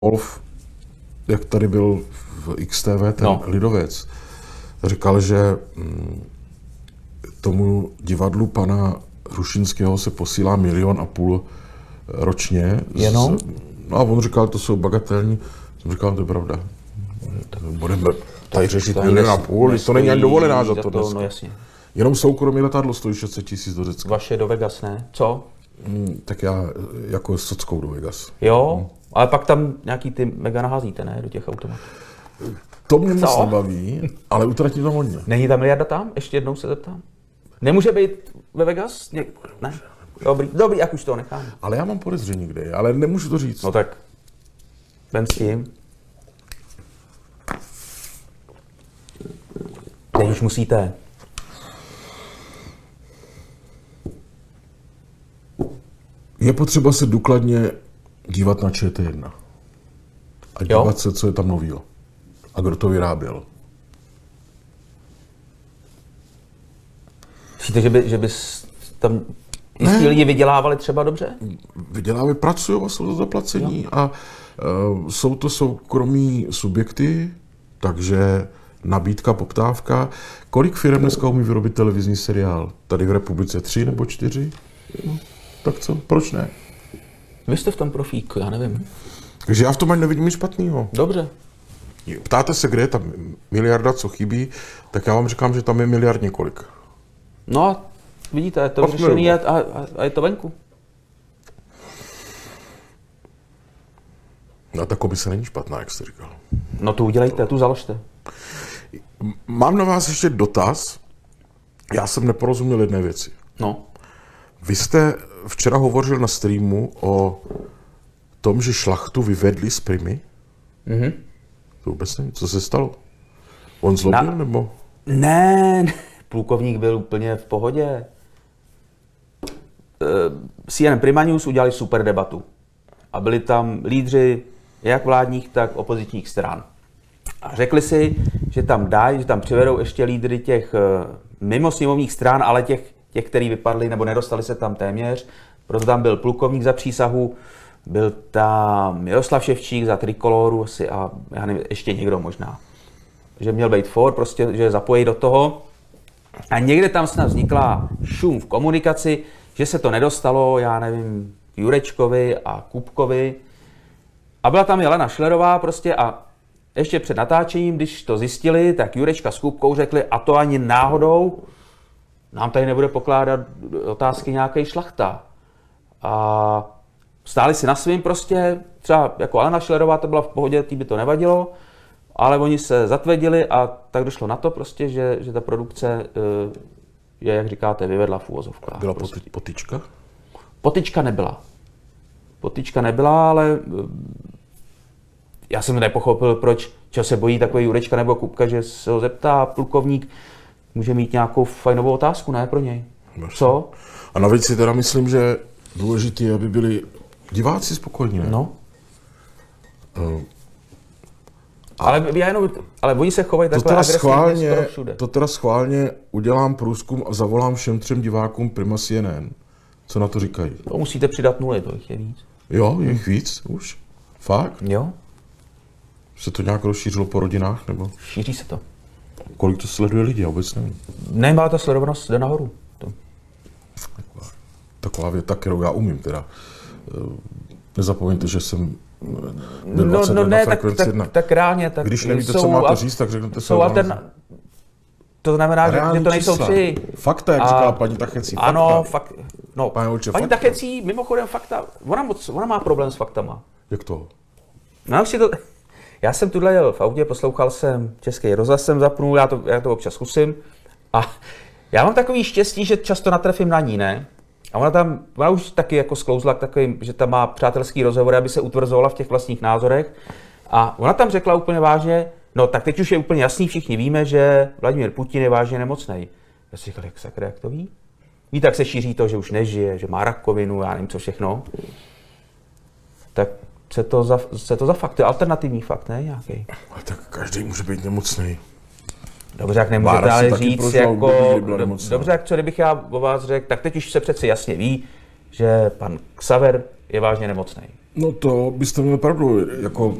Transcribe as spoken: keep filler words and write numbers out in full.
Wolf, jak tady byl v X T V, ten No. lidovec, říkal, že mm, tomu divadlu pana Hrušinského se posílá milion a půl ročně. Jenom? Z, no a on říkal, to jsou bagatelní. Jsem říkal, to je pravda. Budeme tady řešit milion a půl, to není ani dovolená za to dneska. No jasně. Jenom soukromý letadlo stojí šest set tisíc do Řecka. Vaše do Vegas, ne? Co? Hmm, tak já jako s Sockou do Vegas. Jo, hmm. Ale pak tam nějaký ty mega naházíte, ne? Do těch automatů. To mě moc Co? nebaví, ale utratím tam hodně. Není ta miliarda tam? Ještě jednou se zeptám. Nemůže být ve Vegas? Ně... Ne? Dobrý, dobrý, jak už to nechám. Ale já mám podezření, kde je, ale nemůžu to říct. No tak, ven s tím. Teď už musíte. Je potřeba se důkladně dívat na Č T jedna. A dívat Jo? se, co je tam novýho. A kdo to vyráběl. Myslíte, že by, že by tam jistí lidi vydělávali třeba dobře? Vydělávají, pracují a jsou to zaplacení. Jo. A uh, jsou to soukromí subjekty, takže nabídka, poptávka. Kolik firm dneska umí vyrobit televizní seriál? Tady v republice tři nebo čtyři? No, tak co, proč ne? Vy jste v tom profíku, já nevím. Takže já v tom ani nevidím nic špatného. Dobře. Ptáte se, kde je ta miliarda, co chybí, tak já vám říkám, že tam je miliard několik. No a vidíte, je to Osm vyřešený a, a, a je to venku. A ta komise není špatná, jak jste říkal. No tu udělejte, tu založte. Mám na vás ještě dotaz. Já jsem neporozuměl jedné věci. No. Vy jste včera hovořil na streamu o tom, že Šlachtu vyvedli z Primy. Mhm. To vůbec nevím, co se stalo. On zlobil, Na- nebo? Ne, ne, plukovník byl úplně v pohodě. C N N Prima News udělali super debatu. A byli tam lídři jak vládních, tak opozičních stran. A řekli si, že tam dají, že tam přivedou ještě lídry těch eh, mimo sněmovních stran, ale těch, těch, který vypadli nebo nedostali se tam téměř. Proto tam byl plukovník za přísahu, byl tam Miroslav Ševčík za Trikoloru asi a já nevím, ještě někdo možná. Že měl být for, prostě, že zapojí do toho. A někde tam snad vznikla šum v komunikaci, že se to nedostalo, já nevím, k Jurečkovi a Kupkovi. A byla tam Jelena Schillerová prostě a ještě před natáčením, když to zjistili, tak Jurečka s Kupkou řekli, a to ani náhodou, nám tady nebude pokládat otázky nějaký Šlachta. A stáli si na svým prostě, třeba jako Alena Schillerová, to byla v pohodě, tý by to nevadilo, ale oni se zatvrdili a tak došlo na to prostě, že, že ta produkce je, jak říkáte, vyvedla v úvozovkách. Byla prostě. poty- potyčka? Potyčka nebyla. Potyčka nebyla, ale já jsem nepochopil, proč, čeho se bojí takový Jurečka nebo Kupka, že se ho zeptá plukovník, může mít nějakou fajnovou otázku, ne pro něj. Co? A navíc si teda myslím, že důležité je, aby byli diváci spokojení, ne? No. Uh, Ale, já jenom, ale oni se chovají To takhle teda, agresivně schválně, skoro všude. to teda schválně udělám průzkum a zavolám všem třem divákům Prima C N N. Co na to říkají? To musíte přidat nuly, to jich je víc. Jo, je jich víc už? Fakt? Jo, Se to nějak rozšířilo po rodinách? Nebo šíří se to. kolik to sleduje lidi? Já vůbec nevím. Nemá ta sledovanost, jde nahoru. To. Taková věta, kterou já umím teda. Eh, Nezapomeňte, že jsem byl No, dvacet no let ne, na tak, Frekvenci tak, jedna. tak reálně. Tak Když nevíte, jsou co máte al- říct, tak řeknete jsou alterna... To znamená, že, že to nejsou čísla. tři. Fakta, jak A- říká paní Tachecí. Ano, Fakta. fakt. No, Pane Olče, paní fakta. Tachecí, mimochodem fakta, ona, moc, ona má problém s faktama. Jak to? No, já už si to... Já jsem tuhle jel v autě, poslouchal jsem Český rozhlas, jsem zapnul, já to, já to občas zkusím. A já mám takový štěstí, že často natrefím na ní, ne? A ona tam, ona už taky jako sklouzla k takovým, že tam má přátelský rozhovory, aby se utvrzovala v těch vlastních názorech. A ona tam řekla úplně vážně, no tak teď už je úplně jasný, všichni víme, že Vladimír Putin je vážně nemocnej. Já si říkal, jak sakra, jak to ví? Ví, tak se šíří to, že už nežije, že má rakovinu, já nevím co všechno. Tak co to za, co to za fakt? To je alternativní fakt, ne nějaký? Ale tak každý může být nemocný. Dobře, jak nemůžete Bára si ale taky říct, prožila jako, období, kdy byla nemocná. dobře, jak co kdybych já o vás řekl, tak teď už se přece jasně ví, že pan Xaver je vážně nemocný. No to byste měl pravdu, jako